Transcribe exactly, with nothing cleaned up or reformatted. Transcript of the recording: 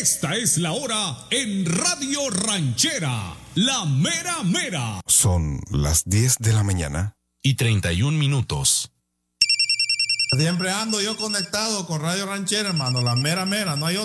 Esta es la hora en Radio Ranchera, la mera mera. Son las diez de la mañana y treinta y un minutos. Siempre ando yo conectado con Radio Ranchera, hermano, la mera mera, no hay otra.